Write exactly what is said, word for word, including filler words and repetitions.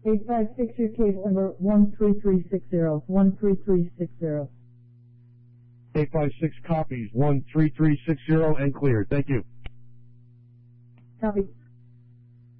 eight five six, your case number one three three six zero, one three three six zero. eight five six copies, one three three six zero and cleared. Thank you. Copy.